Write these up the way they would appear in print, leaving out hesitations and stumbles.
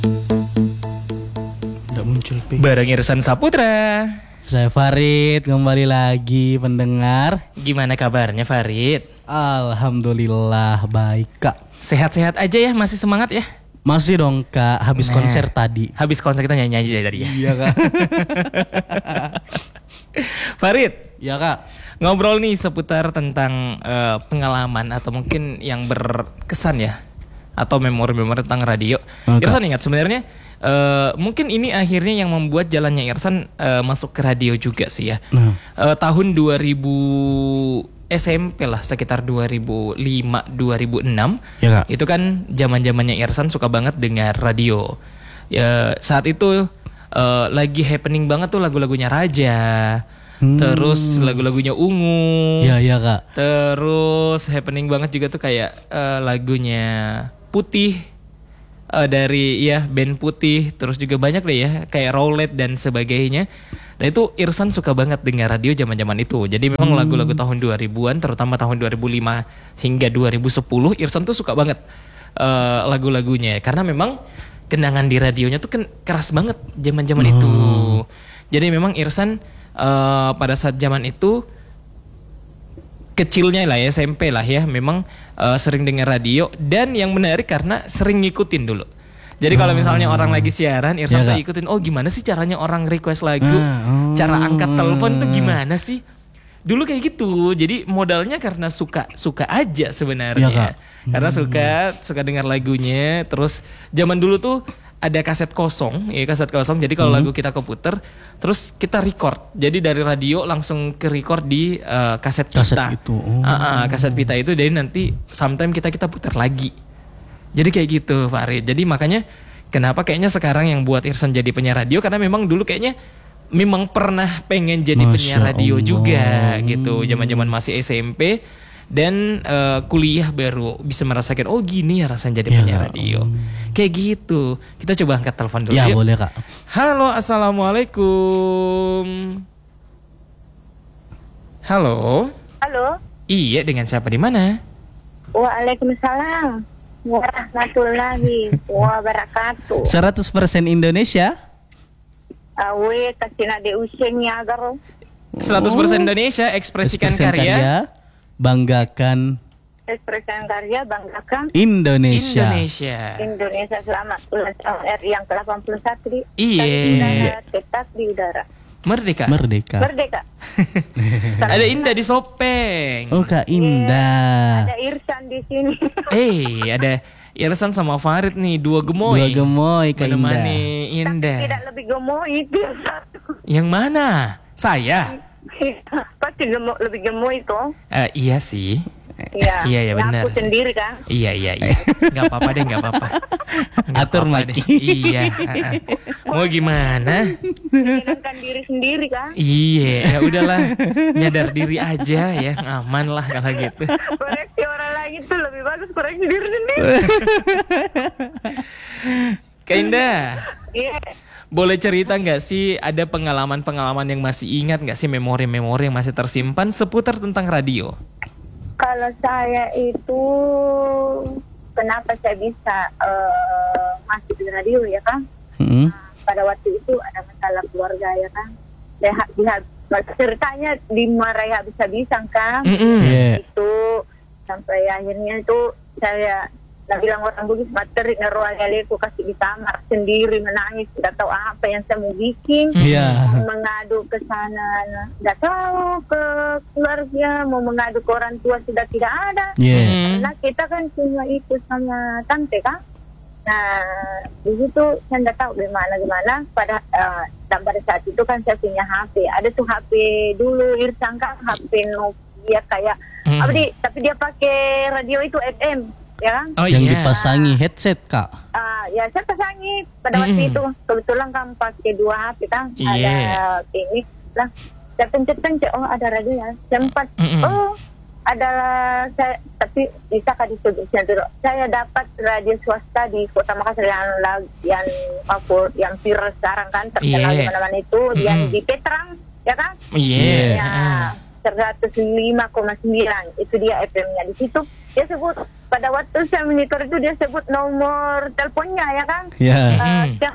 Udah muncul Pi. Bareng Irsan Saputra. Saya Farid, kembali lagi pendengar. Gimana kabarnya Farid? Alhamdulillah baik Kak. Sehat-sehat aja ya, masih semangat ya? Masih dong Kak, habis Nah. konser tadi. Habis konser kita nyanyi aja tadi ya. Iya Kak. Farid, Iya Kak. ngobrol nih seputar tentang pengalaman atau mungkin yang berkesan ya, atau memori-memori tentang radio. Kak. Irsan ingat sebenarnya mungkin ini akhirnya yang membuat jalannya Irsan masuk ke radio juga sih ya. Nah. Tahun 2000 SMP lah, sekitar 2005-2006. Ya Kak. Itu kan zaman-zamannya Irsan suka banget dengar radio. Ya, saat itu lagi happening banget tuh lagu-lagunya Raja. Terus lagu-lagunya Ungu. Iya Kak. Terus happening banget juga tuh kayak lagunya Putih dari ya band Putih. Terus juga banyak deh ya kayak Roulette dan sebagainya. Nah itu Irsan suka banget dengar radio zaman-zaman itu. Jadi memang lagu-lagu tahun 2000-an, terutama tahun 2005 hingga 2010, Irsan tuh suka banget lagu-lagunya. Karena memang kenangan di radionya tuh kan keras banget zaman-zaman itu. Jadi memang Irsan pada saat zaman itu kecilnya lah ya, SMP lah ya, memang sering dengar radio. Dan yang menarik karena sering ngikutin dulu. Jadi kalau misalnya orang lagi siaran, Irsan tuh ikutin, oh gimana sih caranya orang request lagu, cara angkat telepon tuh gimana sih? Dulu kayak gitu. Jadi modalnya karena suka aja sebenarnya. Iya, Kak. Karena suka dengar lagunya. Terus zaman dulu tuh ada kaset kosong, ya kaset kosong. Jadi kalau lagu kita keputer, terus kita record. Jadi dari radio langsung ke record di kaset pita. Kaset itu. Kaset pita itu, jadi nanti sometime kita putar lagi. Jadi kayak gitu Farid. Jadi makanya kenapa kayaknya sekarang yang buat Irsan jadi penyiar radio, karena memang dulu kayaknya memang pernah pengen jadi penyiar radio juga gitu. Zaman-zaman masih SMP dan kuliah baru bisa merasakan, oh gini ya rasanya jadi penyiar radio. Kayak gitu. Kita coba angkat telepon dulu Ya yuk. boleh Kak. Halo, assalamualaikum. Halo. Halo. Iya, dengan siapa di mana? Waalaikumsalam warahmatullahi wabarakatuh. 100% Indonesia. Awe kasih de usengnya agar 100% Indonesia, ekspresikan karya. Banggakan ekspresikan karya, banggakan Indonesia. Indonesia. Selamat ulang tahun RI yang ke-81 di Iya. tetap di udara. Merdeka. Merdeka. Ada Indah di Sopeng. Oh Kak Indah. Ada Irsan di sini. Ada Irsan sama Farid nih, dua gemoy. Dua gemoy Kak Indah. Menemani Indah. Tapi tidak lebih gemoy itu satu. Yang mana? Saya? Pasti lebih gemoy itu. Iya sih. Iya. Iya benar. Aku sendiri kan. Iya. Gak apa-apa deh, gak apa-apa. Nggak Atur apa-apa Maki. deh. Iya. Mau gimana? Menyenangkan diri sendiri kan. Iya, ya udahlah. Nyadar diri aja ya, aman lah kalau gitu. Koreksi orang lain itu lebih bagus koreksi diri sendiri. Kak Indah, Iya. boleh cerita nggak sih ada pengalaman-pengalaman yang masih ingat nggak sih, memori-memori yang masih tersimpan seputar tentang radio? Kalau saya itu kenapa saya bisa masuk di radio ya kan? Pada waktu itu ada masalah keluarga ya kan? Ceritanya dimarahi habis-habisan kan? Itu sampai akhirnya itu saya bilang orang Bugis materi ngeruangnya aku kasih di kamar sendiri menangis, nggak tahu apa yang saya mau bikin. Mengadu ke sana, nggak tahu ke keluarga, mau mengadu ke orang tua sudah tidak ada. Karena kita kan cuma ikut sama tante kan. Nah di situ saya nggak tahu gimana dan pada saat itu kan saya punya HP, ada tuh HP dulu Irsan kan, HP Nokia kayak tapi dia pakai radio itu FM. Ya kan? Yang dipasangi headset Kak. Ya saya pasangi pada waktu itu, kebetulan kan pakai 2 HP kan. Ada ini lah, saya pencet oh ada radio ya, sempat oh ada saya, tapi bisa kan disebutnya dulu, saya dapat radio swasta di Kota Makassar yang viral sekarang kan, terkenal di mana-mana itu, yang di Petrang ya kan. Ya 105,9 itu dia FM-nya. Di situ dia sebut pada waktu saya monitor itu dia sebut nomor teleponnya ya kan. Ya. Yang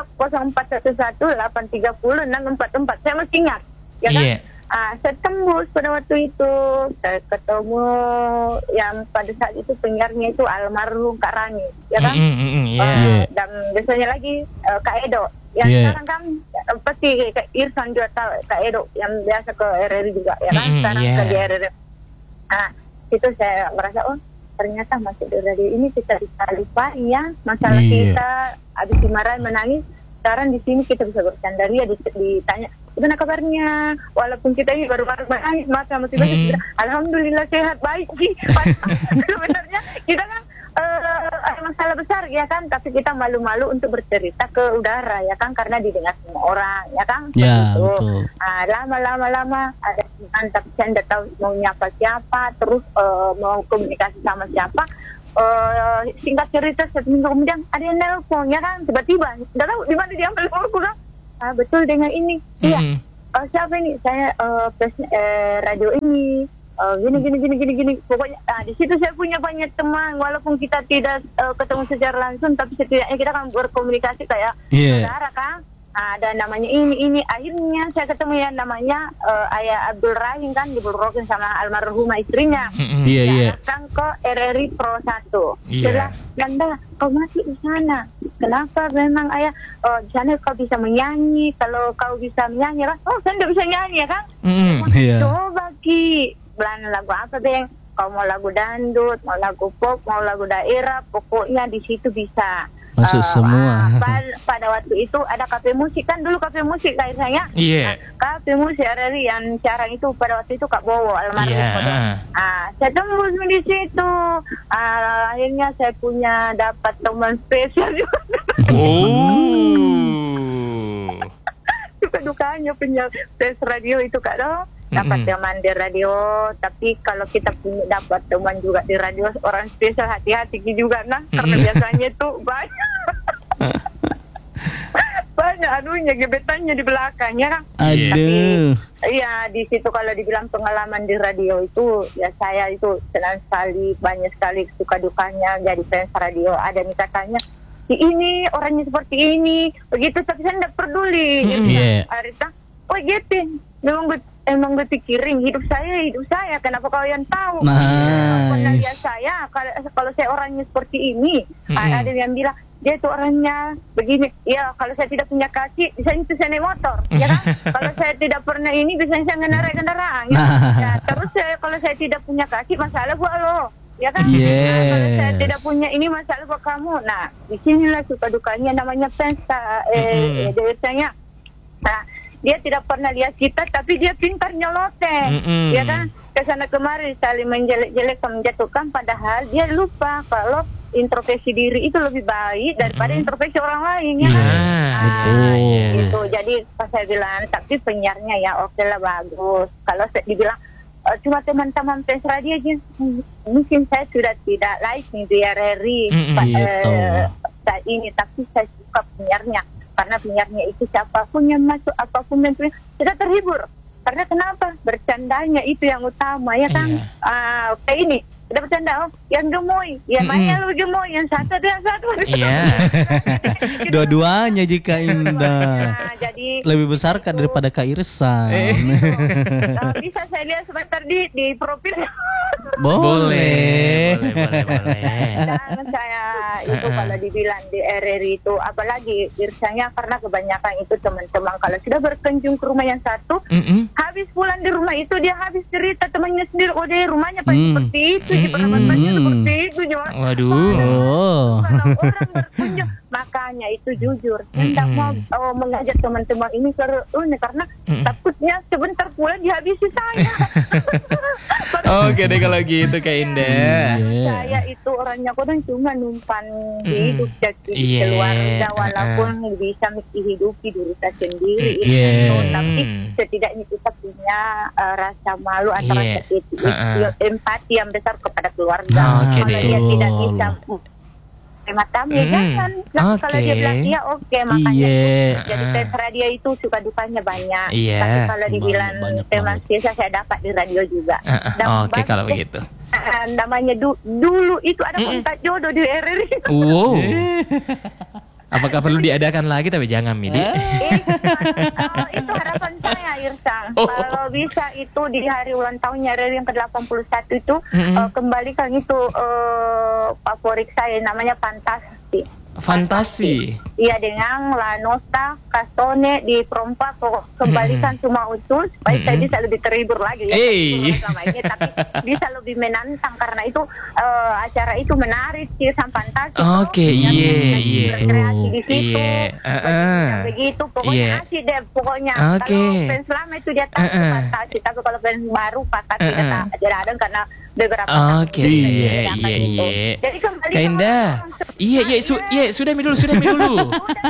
0411-830-644. Saya masih ingat, ya kan? Iya. Saya tembus pada waktu itu. Saya ketemu yang pada saat itu penyiarnya itu almarhum Kak Rani, ya kan? Dan biasanya lagi Kak Edo. Yang sekarang kan pasti Kak Irfan juga tahu Kak Edo yang biasa ke RRI juga, ya kan? Sekarang ke RRI. Itu saya merasa ternyata masih di radio ini kita bisa lupa ya masalah kita habis dimarahin menangis. Sekarang di sini kita bisa bercanda, dia ditanya gimana kabarnya, walaupun kita ini baru-baru menangis masa masih banyak. Alhamdulillah sehat baik sih. Sebenarnya kita kan ada masalah besar ya kan, tapi kita malu-malu untuk bercerita ke udara ya kan, karena didengar semua orang ya kan. Ya betul. Lama ada tapi saya tidak tahu mau nyapa siapa, terus mau komunikasi sama siapa. Singkat cerita 1 minggu kemudian ada yang nelpon ya kan, tiba-tiba nggak tahu di mana dia ambil nomorku kan. Betul dengan ini. Iya. Siapa ini? Saya radio ini. Gini. Pokoknya di situ saya punya banyak teman, walaupun kita tidak ketemu secara langsung, tapi setidaknya kita kan berkomunikasi kayak saudara kan. Ada namanya ini. Akhirnya saya ketemu yang namanya Ayah Abdul Rahim kan, dibelrokin sama almarhumah istrinya. Datang ke RRI Pro 1. Setelah Ganda, kau masih di sana. Kenapa memang ayah? Di sana kau bisa menyanyi. Kalau kau bisa menyanyi kan? Saya tidak bisa nyanyi ya kan? Coba Ki, belan lagu apa Beng? Kau mau lagu dandut, mau lagu pop, mau lagu daerah, pokoknya di situ bisa. Masuk semua. Pada waktu itu ada kafe musik kan, dulu kafe musik kayaknya. Kafe musik RRI yang siaran itu pada waktu itu Kak Bowo almarhum. Saya tembus di situ. Akhirnya saya punya dapat teman spesial juga. Suka dukanya punya tes radio itu Kak dong. Dapat teman di radio, tapi kalau kita punya dapat teman juga di radio orang spesial, hati-hati juga karena biasanya itu banyak anunya gebetannya di belakangnya kan. Aduh. Iya, di situ kalau dibilang pengalaman di radio itu ya saya itu senang sekali, banyak sekali suka dukanya jadi fans radio. Ada nih katanya ini orangnya seperti ini begitu, tapi saya tidak peduli. Arita, gitu emang berpikirin hidup saya, kenapa kalian tahu? Pernah lihat saya kalau saya orangnya seperti ini. Ada yang bilang dia itu orangnya begini. Ya kalau saya tidak punya kaki, bisa saya naik motor, ya kan? Kalau saya tidak pernah ini, bisa saya ngendarai kendaraan. Terus kalau saya tidak punya kaki, masalah buat lo, ya kan? Kalau saya tidak punya ini, masalah buat kamu. Nah, disinilah suka dukanya namanya fans. Biasanya, dia tidak pernah lihat kita, tapi dia pintar nyeloteh, ya kan? Kesana kemari saling menjelek-jelek, menjatuhkan, padahal dia lupa kalau introspeksi diri itu lebih baik daripada introspeksi orang lain, ya kan? Gitu. Jadi pas saya bilang, tapi penyiarnya ya oke lah, bagus. Kalau saya dibilang cuma teman-teman fans radio aja, mungkin saya sudah tidak like nih di RRI saat ini, tapi saya suka penyiarnya. Karena penyiarnya itu siapapun yang masuk, apapun bentuknya, kita terhibur. Karena kenapa? Bercandanya itu yang utama, ya kan? Kayak ini, kita bercanda, yang gemoy. Ya mana lu gemoy, yang satu. Dua-duanya jika Indah. Jadi lebih besar kan daripada Kak Irsan. Bisa saya lihat sebentar di profil. Boleh. Dan saya itu kalau dibilang di RRI itu, apalagi Irsanya, karena kebanyakan itu teman-teman kalau sudah berkunjung ke rumah yang satu, habis pulang di rumah itu dia habis cerita temannya sendiri, dia rumahnya pasti seperti itu, di pengalamannya seperti itu. Waduh. Kalau orang berkunjung, makanya itu jujur, tidak mau mengajak teman-teman ini karena takutnya sebentar pulang dihabisi saya. Oke deh kalau gitu Kak Indah. Saya itu orangnya kadang cuma numpan hidup jadi keluarga, walaupun bisa menghidupi diri saya sendiri. Tapi setidaknya kita punya rasa malu atau rasa empati yang besar kepada keluarga. Kalau dia tidak bisa tamu ya jangan. Kalau dia bilang iya oke, makanya jadi tes radio itu suka dukanya banyak. Tapi kalau dibilang teman biasa saya dapat di radio juga. Oke kalau begitu. namanya dulu itu ada kontak jodoh di RRI. Wow. Apakah perlu diadakan lagi? Tapi jangan, Midi. Itu harapan saya, Irsan. Kalau bisa itu di hari ulang tahunnya RRI yang ke-81 itu kembalikan itu favorit saya namanya Fantasi. Iya, dengan La Nota, Castone di Perompak, kembalikan semua utuh supaya saya bisa lebih terhibur lagi ya. Selama ini, tapi bisa lebih menantang karena itu acara itu menarik sih, Fantasi. Oke, iya. Kreasi di situ. Begitu, pokoknya asik deh pokoknya. Kalau fans lama itu dia tahu Fantasi, tapi kalau fans baru Fantasi tidak ada karena beberapa iya. Jadi kembali Kak Indah. Iya, sudah minum dulu.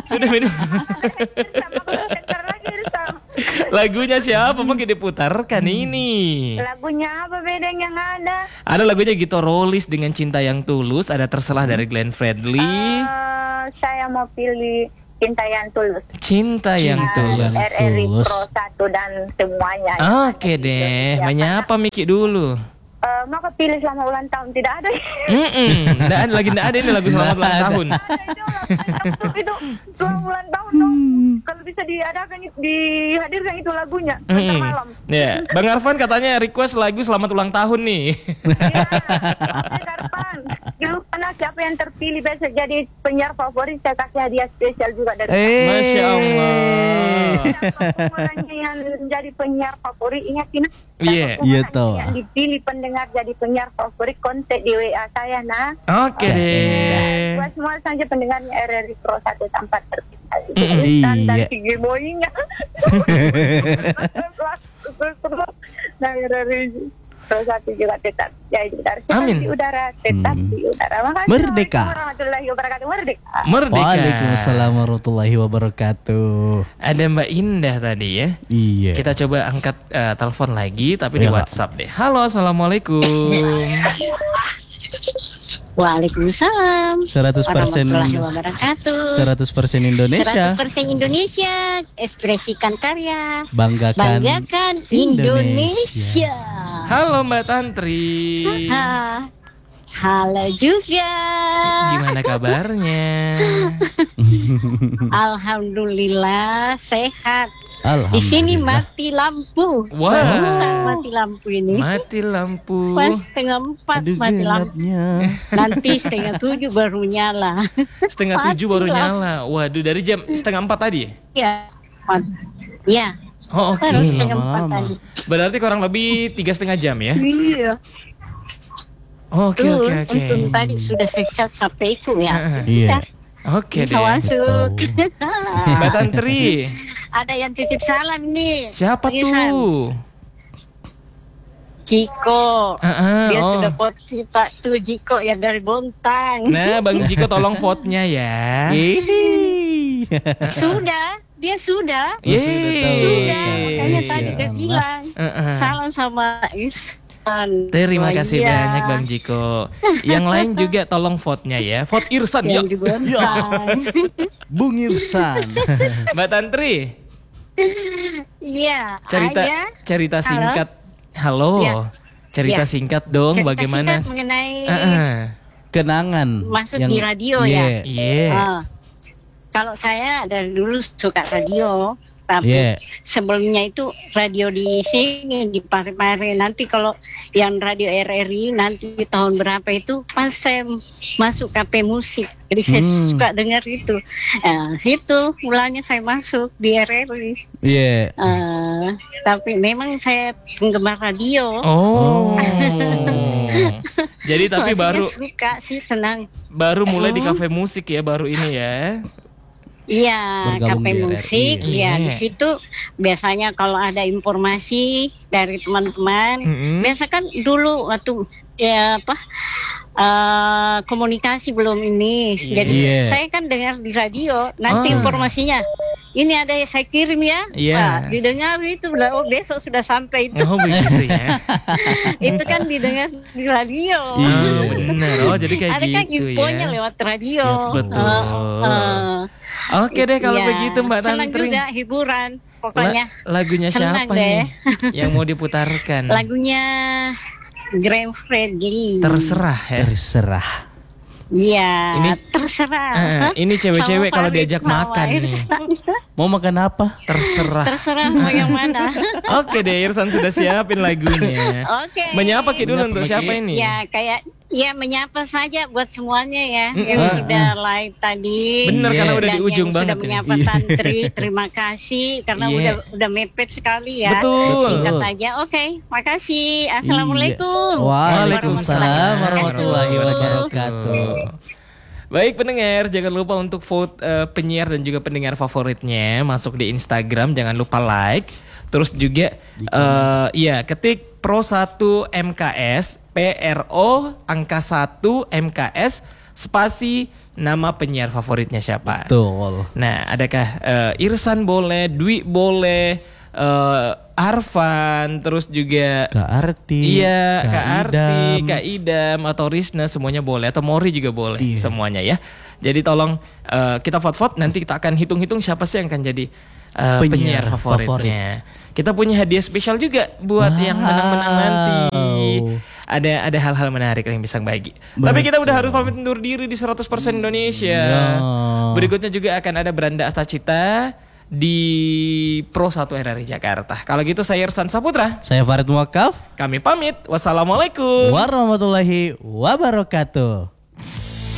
Lagunya siapa mungkin diputarkan ini? Lagunya apa beda yang ada? Ada lagunya Gito Rolis dengan Cinta Yang Tulus, ada Terserah dari Glenn Fredly. Saya mau pilih Cinta Yang Tulus. Cinta Yang Tulus. RRI Pro 1 dan semuanya. Oke deh, menyapa Miki dulu. Maka pilih Selamat Ulang Tahun tidak ada. Nggak ada ini lagu Selamat Ulang Tahun. Itu Selamat Ulang Tahun dong. Kalau bisa dihadirkan itu lagunya malam. Ya, Bang Arfan katanya request lagu Selamat Ulang Tahun nih. Bang Arfan, gimana siapa yang terpilih besok jadi penyiar favorit, saya kasih hadiah spesial juga dari Masya Allah. Siapa orangnya yang jadi penyiar favorit, ingatin. Iya toh. Yang dipilih pendengar jadi penyiar favorit, kontak di WA saya nah. Oke deh. Buat semua saja pendengarnya RRI Pro 1 tanpa terpisah. Iya. Dan Sigi Boyingnya. Nah, RRI Pro 1 juga tetap jadi di udara, tetap di udara. Makasih. Merdeka. Warahmatullahi wabarakatuh. Merdeka. Waalaikumsalam warahmatullahi wabarakatuh. Ada Mbak Indah tadi ya. Iya. Kita coba angkat telepon lagi tapi di WhatsApp deh. Halo, assalamualaikum. Waalaikumsalam 100% warahmatullahi wabarakatuh. 100% Indonesia. 100% Indonesia. Ekspresikan karya. Banggakan Indonesia. Halo Mbak Tantri. Halo juga. Gimana kabarnya? Alhamdulillah sehat. Alhamdulillah. Di sini mati lampu. Wah. Rusak mati lampu ini. Mati lampu. Pas 3:30 mati lampu. Nanti 6:30 baru nyala. 6:30 baru nyala. Waduh, dari jam 3:30 tadi? Iya. Iya. Oh, oke. Terus 3:30 tadi. Berarti kurang lebih 3,5 jam ya? Iya. Oke. Untung tadi sudah secat sampai itu ya. Iya. Oke deh. Bisa masuk. Mbak Tantri. Ada yang titip salam nih. Siapa tuh? Jiko. Dia oh. sudah vote kita tuh Jiko yang dari Bontang. Nah, Bang Jiko tolong vote-nya ya. Sudah, dia sudah. Yeay. Sudah. Makanya tadi dia bilang salam sama Irsan. Terima kasih banyak Bang Jiko. Yang lain juga tolong vote-nya ya. Vote Irsan ya. Bung Irsan. Mbak Tantri. Iya. Cerita singkat. Halo. Ya. Cerita singkat dong. Cerita bagaimana? Singkat mengenai kenangan masuk di radio ya. Iya. Kalau saya dari dulu suka radio. Tapi sebelumnya itu radio di sini di Parepare. Nanti kalau yang radio RRI nanti tahun berapa itu pas saya masuk KP musik. Jadi saya suka dengar itu. Situ mulanya saya masuk di RRI. Iya. Tapi memang saya penggemar radio. Oh. Jadi tapi baru suka sih, senang. Baru mulai di kafe musik ya, baru ini ya. Iya, kafe musik. Iya, di situ biasanya kalau ada informasi dari teman-teman, biasa kan dulu waktu komunikasi belum ini. Jadi saya kan dengar di radio, nanti informasinya ini ada yang saya kirim ya. Wah, didengar itu besok sudah sampai itu. Oh begitu ya. Itu kan didengar di radio. Benar. Oh jadi kayak ada gitu kan infonya lewat radio. Ya, betul. Oke deh kalau begitu Mbak Tantri. Senang juga hiburan. Pokoknya lagunya siapa nih yang mau diputarkan? Lagunya Grand Friendly. Terserah ya. Terserah. Iya, Ini terserah. ini cewek-cewek Sama kalau Farid, diajak sama makan nih. Irsan. Mau makan apa? Terserah. Terserah mau yang mana. Oke deh, Irsan sudah siapin lagunya. Oke. Menyapa Ki dulu Menyapa, untuk Ki. siapa ini? Ya kayak menyapa saja buat semuanya ya yang sudah live tadi. Bener, Iya. karena udah Dan di ujung yang banget sudah ini. menyapa Tantri, terima kasih karena Iya. udah mepet sekali ya. Betul. Singkat saja. Oke, makasih. Assalamualaikum. Waalaikumsalam warahmatullahi wabarakatuh. Baik pendengar, jangan lupa untuk vote penyiar dan juga pendengar favoritnya. Masuk di Instagram, jangan lupa like. Terus juga ketik Pro 1 MKS, PRO angka 1 MKS spasi nama penyiar favoritnya siapa. Betul. Nah, adakah Irsan boleh, Dwi boleh, Arfan, terus juga Kak Arti, iya, Kak Kak Arti, Idam. Kak Idam atau Risna semuanya boleh, atau Mori juga boleh, Iya. semuanya ya. Jadi tolong kita vote-vote, nanti kita akan hitung-hitung siapa sih yang akan jadi penyiar favoritnya. Kita punya hadiah spesial juga buat yang menang-menang nanti. Ada hal-hal menarik yang bisa bagi. Tapi kita udah harus pamit undur diri di 100% Indonesia. Berikutnya juga akan ada Beranda Atacita di Pro 1 RRI Jakarta. Kalau gitu saya Irsan Saputra. Saya Farid Muakaf. Kami pamit. Wassalamualaikum. Warahmatullahi wabarakatuh.